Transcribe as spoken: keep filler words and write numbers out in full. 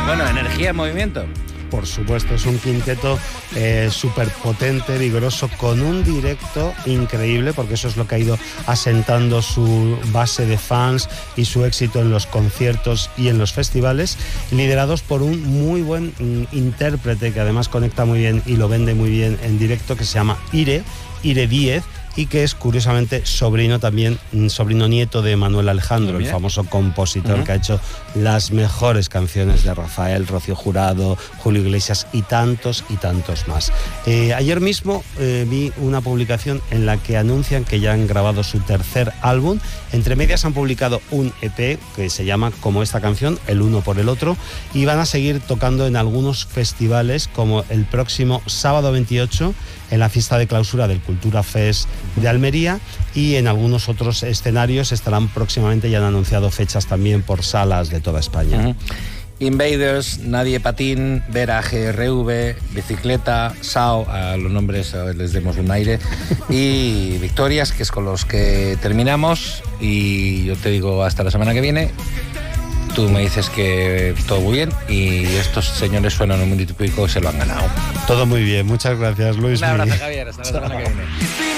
Bueno, energía en movimiento. Por supuesto, es un quinteto eh, súper potente, vigoroso, con un directo increíble, porque eso es lo que ha ido asentando su base de fans y su éxito en los conciertos y en los festivales, liderados por un muy buen mm, intérprete que además conecta muy bien y lo vende muy bien en directo, que se llama Ire, Ire Díez, y que es curiosamente sobrino también, sobrino nieto de Manuel Alejandro, el famoso compositor uh-huh. que ha hecho las mejores canciones de Rafael, Rocío Jurado, Julio Iglesias y tantos y tantos más. Eh, ayer mismo eh, vi una publicación en la que anuncian que ya han grabado su tercer álbum. Entre medias han publicado un E P que se llama como esta canción, El uno por el otro, y van a seguir tocando en algunos festivales, como el próximo sábado veintiocho en la fiesta de clausura del Cultura Fest de Almería, y en algunos otros escenarios estarán próximamente, ya han anunciado fechas también por salas de toda España. Uh-huh. Invaders, Nadie Patín, Vera G R V, Bicicleta, Sao, a los nombres les demos un aire, y Victorias, que es con los que terminamos, y yo te digo hasta la semana que viene. Tú me dices que todo muy bien y estos señores suenan un minutito y pico y se lo han ganado. Todo muy bien, muchas gracias, Luis. Un abrazo, Javier, hasta la semana que viene.